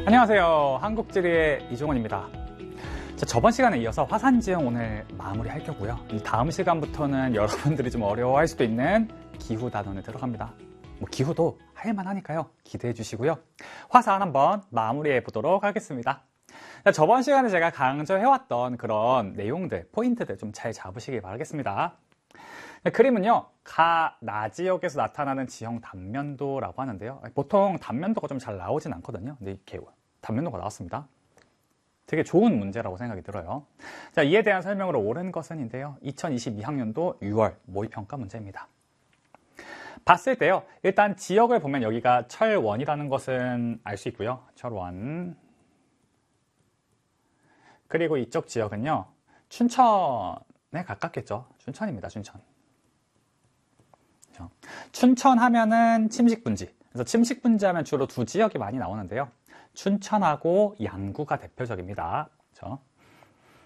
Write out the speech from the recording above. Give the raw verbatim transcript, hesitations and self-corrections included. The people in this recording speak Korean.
안녕하세요. 한국지리의 이종원입니다. 자, 저번 시간에 이어서 화산지형 오늘 마무리할 거고요. 이 다음 시간부터는 여러분들이 좀 어려워할 수도 있는 기후 단원에 들어갑니다. 뭐 기후도 할만하니까요. 기대해 주시고요. 화산 한번 마무리해 보도록 하겠습니다. 자, 저번 시간에 제가 강조해왔던 그런 내용들, 포인트들 좀 잘 잡으시길 바라겠습니다. 네, 그림은요, 가, 나 지역에서 나타나는 지형 단면도라고 하는데요. 보통 단면도가 좀 잘 나오진 않거든요. 근데 이렇게 단면도가 나왔습니다. 되게 좋은 문제라고 생각이 들어요. 자, 이에 대한 설명으로 옳은 것은인데요. 이천이십이 학년도 유월 모의평가 문제입니다. 봤을 때요, 일단 지역을 보면 여기가 철원이라는 것은 알 수 있고요. 철원. 그리고 이쪽 지역은요, 춘천에 가깝겠죠. 춘천입니다, 춘천. 춘천 하면은 침식분지. 그래서 침식분지 하면 주로 두 지역이 많이 나오는데요. 춘천하고 양구가 대표적입니다. 그렇죠?